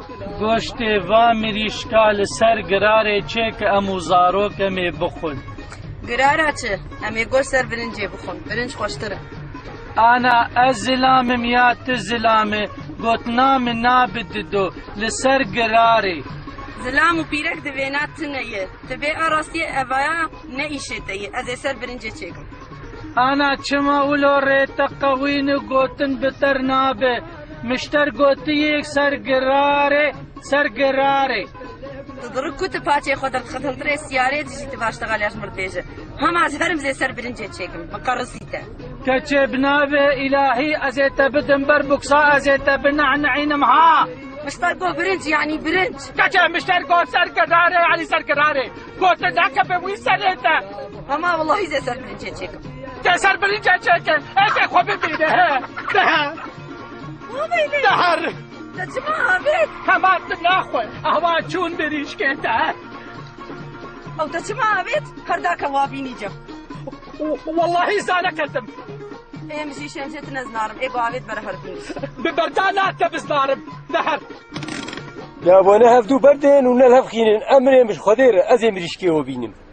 گۆشتێ وا مریشکا لەسەر گرارێ چێ کە ئەموو زارۆکەمێ بخۆن. گرارە چ؟ ئەمێ گۆشت سەر برنجێ بخۆن، برنج خۆشترە. ئانا ئەس زلامم یا تو زلامێ گۆتنامە نابددۆ لەسەر گرارێ. زلام و پیرەک دەوێنات تنەیە، دەبێ ئاڕاستیە ئەڤایە نەئیشێتەیە، ئەزێ سەر برنجێ چێکم. ئانا چما ولۆ ڕێتە قەوین و گۆتن بتەر نابێ، مشتەر گۆتیەک سەرگرارێ سەرگرارێ. دڕک کوتە پاچێ خۆ دەخەتەڵترێ سیارێ دژیتە باشتەغالیاش مردێژە. هەماز هەرم زێ سەر برنجێ چێکم، بەقەڕسیتە. کەچێ بنابێ ئیلاهی ئەزێتە بدم بەر بوکسا ئەزێتە بنەعنەعینم ها. مشتەر گۆ برنج یعنی برنج. کەچێ مشتەر گۆ سەرگرارێ یعنی سەرگرارێ. گۆتە داکە بێ وی سەرێتە. هەما وەڵڵاهی زێ سەر برنجێ چێکم. کە سەر برنجێ چێکن ئەکێ خۆ ببینێ دەهەر. دەچما ئابێت؟ هەماتم ناخۆی ئەوا چوون بریشکێتە. ئەو دەچما ئابێت؟ هەرداکە وابینی جەم. وەڵڵاهی زانەکەتم. ئێمژی شێنجێت نەزنارم، ئێ بۆ ئاوێت بەرە هەربینی. ببەردا ناتە بزنارم دەهەر. لابوانە هەفتوو بەردێن و نەلهەفخینن ئەمرێ مش خۆدێرە ئەزێ مریشکێوە بینم.